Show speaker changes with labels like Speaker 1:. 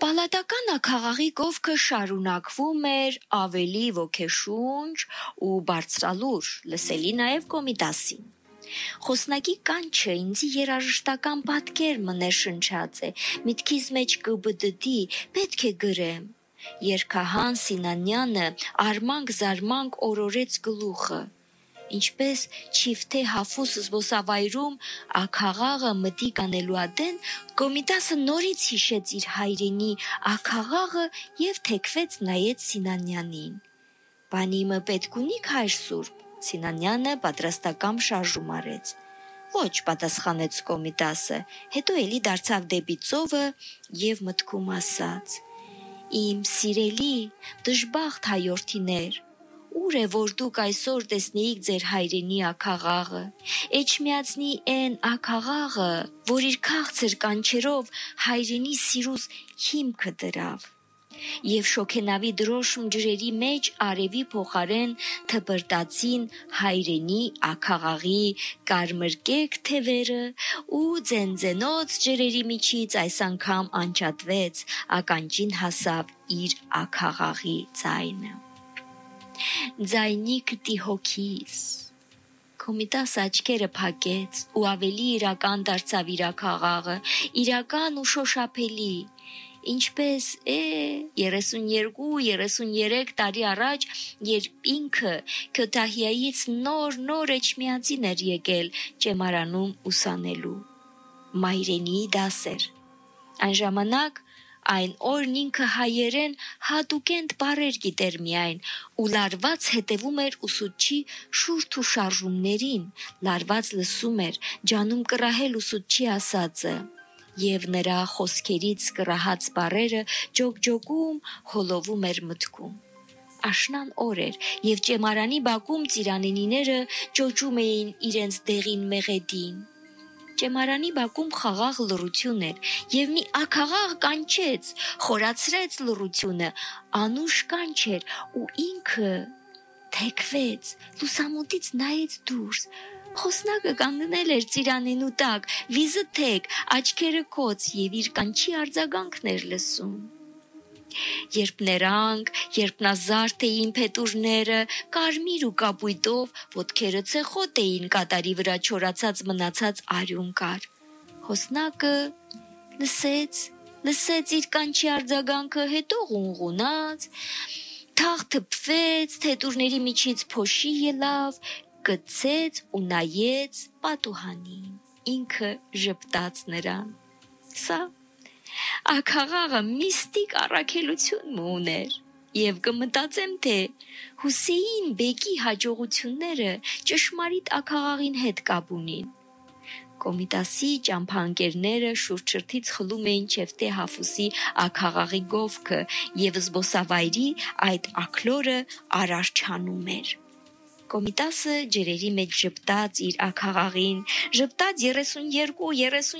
Speaker 1: Պալատական աքաղաղի գովքը շարունակվում էր ավելի ոգեշունչ ու բարձրալուր, լսելի նաև Կոմիտասին։ Խոսնակի կանչը ինձի երաժշտական պատկեր մը ներշնչած է, միտքիս մեջ կբդդի, պետք է գրեմ։ Երգահան Սինանյանը արմանք-զարմանք օրորեց գլուխը։ Ինչպես չիֆթե հաֆուս զբոսավայրում աքաղաղը մտիկ անելու ադեն, Կոմիտասը նորից հիշեց իր հայրենի աքաղաղը և թեքվեց նայեց Սինանյանին։ Բանիմը պետք ունիք հայր Սուրբ, Սինանյանը պատրաստակամ շարժում արեց։ Ոչ, պատասխանեց Կոմիտասը, հետո էլի դարձավ դեպի ծովը և մտքում ասաց. Իմ սիրելի, դժբախտ հայորդիներ, ուր է, որ դուք այսօր տեսնեիք ձեր հայրենի աքաղաղը, էջմիածնի են աքաղաղը, որ իր քաղցր կանչերով հայրենի սիրուս հիմքը դրավ։ Եվ շոքենավի դրոշմ ջրերի մեջ արևի փոխարեն թպրտացին հայրենի աքաղաղի կարմրկեկ թևերը ու ձենձենոց ջրերի միջից այս անգամ անջատվեց, ականջին հասավ իր աքաղաղի ձայնը։ Ձայնի կտի հոգիս։ Կոմիտասը աչքերը փակեց ու ավելի իրական դարձավ իր աքաղաղը, իրական ու շոշափելի, ինչպես 32-33 տարի առաջ, երբ ինքը Քյոթահիայից նոր էջմիածին էր եկել ճեմարանում ուսանելու։ Մայրենիի դաս էր։ Այն ժամանակ այն օրն ինքը հայերեն հատուկենտ բառեր գիտեր միայն ու լարված հետևում էր ուսուցչի շուրթ ու շարժումներին, լարված լսում էր, ջանում կռահել ուսուցչի ասածը, և նրա խոսքերից կռահած բառերը ջոկջոկում հոլովում էր մտքում։ Աշնան օր էր, և ճեմարանի բակում ծիրանենիները ճոճում էին իրենց դեղին մեղեդին։ Ճեմարանի բակում խաղաղ լռություն էր, և մի աքաղաղ կանչեց, խորացրեց լռությունը, անուշ կանչ էր, ու ինքը թեքվեց, լուսամուտից նայեց դուրս, խոսնակը կանգնել էր ծիրանենու տակ, վիզը թեք, աչքերը կոց և իր կանչի արձագանքն էր լսում։ Երբ նրանք, երբ նա զարդ էին փետուրները, կարմիր ու կապույտով, ոտքերը ցեխոտ էին, կատարի վրա չորացած մնացած արյուն կար։ Խոսնակը լսեց իր կանչի արձագանքը, հետո ղունղունաց, թաղ թփվեց, թետուրների միջից փոշի ելավ, կցեց ու նայեց պատուհանին, ինքը ժպտաց նրան։ Սա աքաղաղը միստիկ առաքելություն ուներ, և կմտածեմ, թե Հուսեին բեկի հաջողությունները ճշմարիտ աքաղաղին հետ կապ ունին։ Կոմիտասի ճամփաընկերները շուրջրթից խլում էին Չեֆթե Հաֆուսի աքաղաղի գովքը, և զբոսավայրի այդ աքլորը արարչանում էր։ Կոմիտասը ջրերի մեջ ժպտաց իր աքաղաղին, ժպտաց 32-33